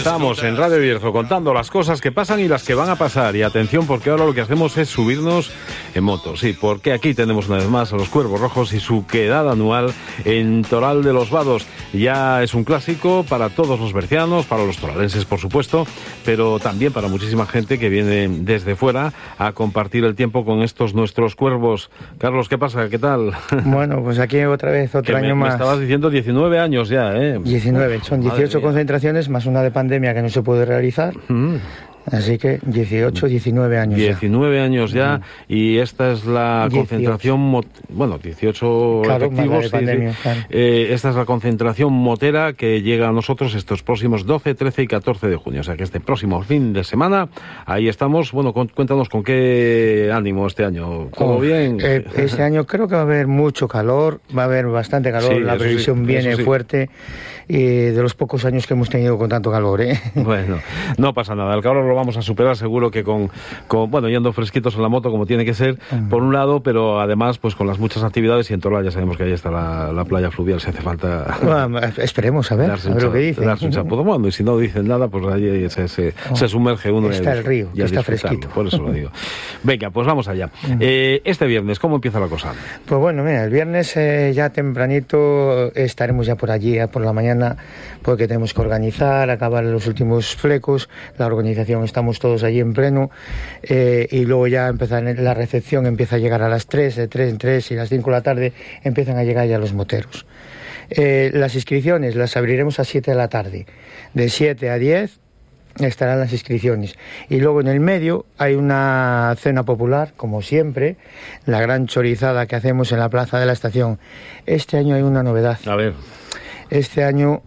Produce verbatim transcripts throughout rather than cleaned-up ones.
Estamos en Radio Bierzo contando las cosas que pasan y las que van a pasar. Y atención, porque ahora lo que hacemos es subirnos en moto. Sí, porque aquí tenemos una vez más a los Cuervos Rojos y su quedada anual en Toral de los Vados. Ya es un clásico para todos los bercianos, para los toralenses, por supuesto, pero también para muchísima gente que viene desde fuera a compartir el tiempo con estos nuestros cuervos. Carlos, ¿qué pasa? ¿Qué tal? Bueno, pues aquí otra vez, otro que año me, más. Me estabas diciendo diecinueve años ya, ¿eh? diecinueve, son dieciocho concentraciones más una de pandemia que no se puede realizar. Mm. Así que dieciocho, diecinueve años diecinueve ya. años ya, y esta es la dieciocho. Concentración, mot... bueno, dieciocho claro, efectivos, de pandemia, sí, sí. Claro. Eh, esta es la concentración motera que llega a nosotros estos próximos doce, trece y catorce de junio, o sea que este próximo fin de semana, ahí estamos. Bueno, con, cuéntanos con qué ánimo este año, ¿todo oh, bien? Eh, este año creo que va a haber mucho calor, va a haber bastante calor, sí, la previsión sí, viene sí. fuerte, y de los pocos años que hemos tenido con tanto calor, ¿eh? Bueno, no pasa nada, el calor lo vamos a superar seguro que con, con, bueno, yendo fresquitos en la moto como tiene que ser, uh-huh. por un lado, pero además pues con las muchas actividades, y en Toral ya sabemos que ahí está la, la playa fluvial, si hace falta... Bueno, esperemos a ver, a ver lo que dicen. Darse un champú, bueno, y si no dicen nada, pues allí se, se, oh, se sumerge uno. Está el río, y que está fresquito. Por eso lo digo. Venga, pues vamos allá. Uh-huh. Eh, este viernes, ¿cómo empieza la cosa? Pues bueno, mira, el viernes eh, ya tempranito estaremos ya por allí, ya por la mañana, porque tenemos que organizar, acabar los últimos flecos, la organización, estamos todos allí en pleno, eh, y luego ya empezar la recepción, empieza a llegar a las tres, de tres en tres, y a las cinco de la tarde empiezan a llegar ya los moteros. Eh, las inscripciones las abriremos a siete de la tarde, de siete a diez estarán las inscripciones, y luego en el medio hay una cena popular, como siempre, la gran chorizada que hacemos en la plaza de la estación. Este año hay una novedad. A ver. Este año,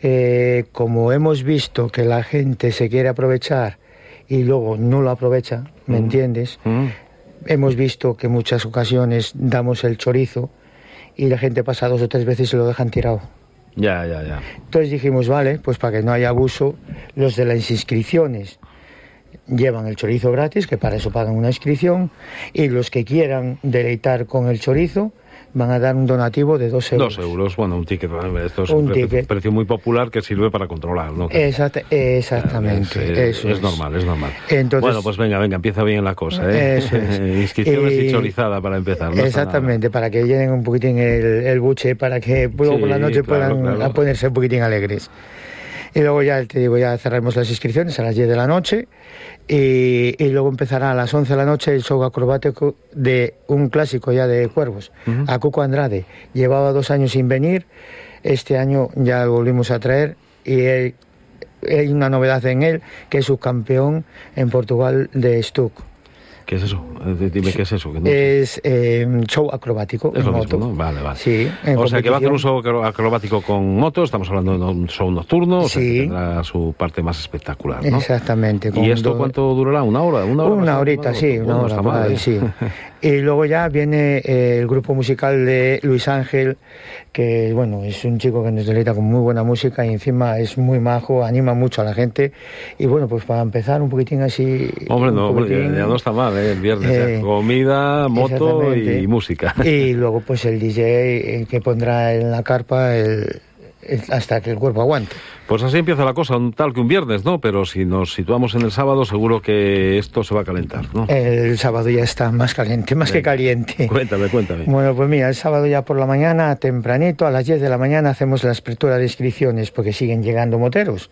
eh, como hemos visto que la gente se quiere aprovechar y luego no lo aprovecha, ¿me mm. entiendes? Mm. Hemos visto que en muchas ocasiones damos el chorizo y la gente pasa dos o tres veces y lo dejan tirado. Ya, ya, ya. Entonces dijimos, vale, pues para que no haya abuso, los de las inscripciones llevan el chorizo gratis, que para eso pagan una inscripción, y los que quieran deleitar con el chorizo van a dar un donativo de dos euros. Dos euros, bueno, un ticket. Esto es un, un pre- ticket. precio muy popular que sirve para controlar, ¿no? Exact- exactamente. Es, es, eso es, es normal, es normal. Entonces, bueno, pues venga, venga, empieza bien la cosa, ¿eh? Eso es. Inscripciones y, y chorizada para empezar. No exactamente, para que llenen un poquitín el, el buche, para que luego sí, por la noche claro, puedan claro. ponerse un poquitín alegres. Y luego ya, te digo, ya cerraremos las inscripciones a las diez de la noche, y, y luego empezará a las once de la noche el show acrobático de un clásico ya de Cuervos, uh-huh. a Cuco Andrade. Llevaba dos años sin venir, este año ya lo volvimos a traer, y hay, hay una novedad en él, que es subcampeón en Portugal de Stuck. ¿Qué es eso? Dime qué es eso. Que no es eh, show acrobático. Es en lo moto. mismo, ¿no? Vale, vale. Sí, o sea, que va a hacer un show acrobático con moto, estamos hablando de un show nocturno, o sea, sí. que tendrá su parte más espectacular, ¿no? Exactamente. ¿Y esto do... cuánto durará? ¿Una hora? Una, hora una horita, sí, una bueno, hora. Está mal, ahí, ¿eh? sí. Y luego ya viene eh, el grupo musical de Luis Ángel, que bueno, es un chico que nos deleita con muy buena música y encima es muy majo, anima mucho a la gente. Y bueno, pues para empezar un poquitín así... Hombre, no, poquitín, hombre, ya no está mal, ¿eh? El viernes eh, ya. Comida, moto y música. Y luego pues el D J eh, que pondrá en la carpa el, el, hasta que el cuerpo aguante. Pues así empieza la cosa, un tal que un viernes, ¿no? Pero si nos situamos en el sábado, seguro que esto se va a calentar, ¿no? El sábado ya está más caliente, más Venga. que caliente. Cuéntame, cuéntame. Bueno, pues mira, el sábado ya por la mañana, tempranito, a las diez de la mañana, hacemos la apertura de inscripciones, porque siguen llegando moteros.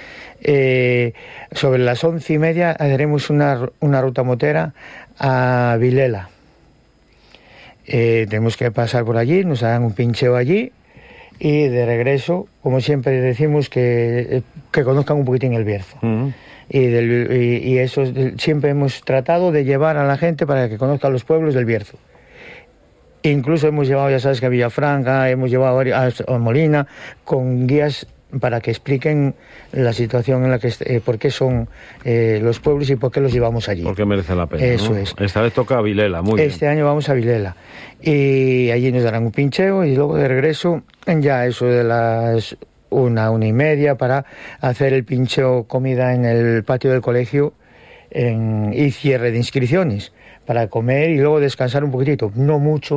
Eh, sobre las once y media haremos una, una ruta motera a Vilela. Eh, tenemos que pasar por allí, nos harán un pincheo allí, y de regreso, como siempre decimos, que, que conozcan un poquitín el Bierzo. Uh-huh. Y, del, y, y eso siempre hemos tratado de llevar a la gente para que conozcan los pueblos del Bierzo. Incluso hemos llevado, ya sabes, que a Villafranca, hemos llevado a Molina, con guías para que expliquen la situación en la que, eh, por qué son eh, los pueblos y por qué los llevamos allí. Porque merece la pena, Eso ¿no? es. Esta vez toca a Vilela, muy bien. Este año vamos a Vilela. Y allí nos darán un pincheo y luego de regreso, ya eso de las una, una y media, para hacer el pincheo comida en el patio del colegio en, y cierre de inscripciones, para comer y luego descansar un poquitito. No mucho,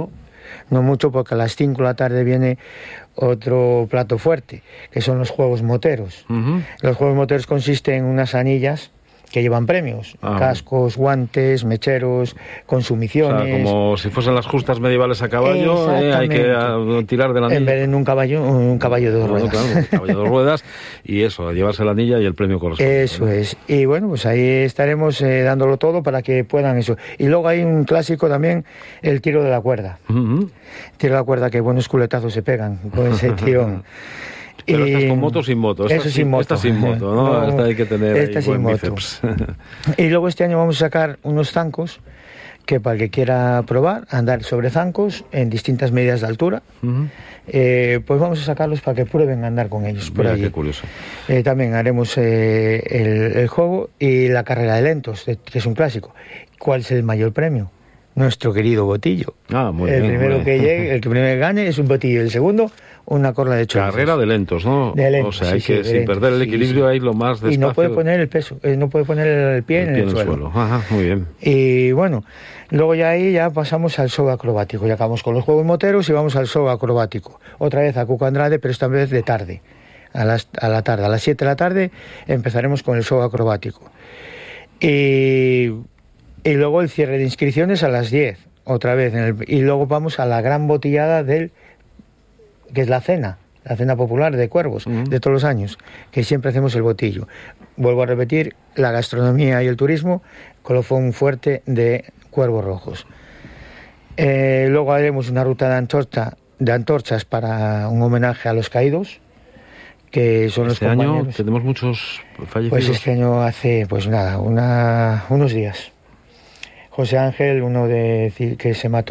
no mucho, porque a las cinco de la tarde viene otro plato fuerte, que son los juegos moteros. Uh-huh. Los juegos moteros consisten en unas anillas que llevan premios, ah, cascos, guantes, mecheros, consumiciones. O sea, como si fuesen las justas medievales a caballo, eh, hay que a, tirar de la anilla. En vez de un caballo, un caballo de dos ruedas. No, claro, un caballo de dos ruedas, y eso, a llevarse la anilla y el premio correspondiente. Eso, ¿no? Es. Y bueno, pues ahí estaremos eh, dándolo todo para que puedan eso. Y luego hay un clásico también, el tiro de la cuerda. Uh-huh. Tiro de la cuerda, que buenos culetazos se pegan con ese tirón. Pero esta es con moto o sin moto. Esta Eso sin moto. Esta sin moto, ¿no? no esta hay que tener esta ahí sin buen moto. bíceps. Y luego este año vamos a sacar unos zancos, que para el que quiera probar, andar sobre zancos en distintas medidas de altura, uh-huh. eh, pues vamos a sacarlos para que prueben andar con ellos. Por Mira, allí. Qué curioso. Eh, también haremos eh, el, el juego y la carrera de lentos, que es un clásico. ¿Cuál es el mayor premio? Nuestro querido botillo. Ah, muy el bien. Primero muy que bien. llegue, el que primero gane es un botillo. El segundo, una corla de chorizos. Carrera de lentos, ¿no? De lentos, o sea, hay sí, que, sí, sin lentos, perder el sí, equilibrio, sí. ahí lo más despacio. Y no puede poner el peso, eh, no puede poner el pie, el en, pie el, en el suelo. suelo. Ajá, muy bien. Y bueno, luego ya ahí ya pasamos al show acrobático. Ya acabamos con los juegos moteros y vamos al show acrobático. Otra vez a Cuco Andrade, pero esta vez de tarde. A, las, a la tarde, a las siete de la tarde empezaremos con el show acrobático. Y, y luego el cierre de inscripciones a las diez. Otra vez, en el, y luego vamos a la gran botellada del, que es la cena, la cena popular de cuervos, uh-huh. de todos los años, que siempre hacemos el botillo. Vuelvo a repetir, la gastronomía y el turismo, colofón fuerte de cuervos rojos. Eh, luego haremos una ruta de, antorcha, de antorchas para un homenaje a los caídos, que son este los compañeros. Año tenemos muchos fallecidos. Pues este año hace, pues nada, una, unos días. José Ángel, uno de que se mató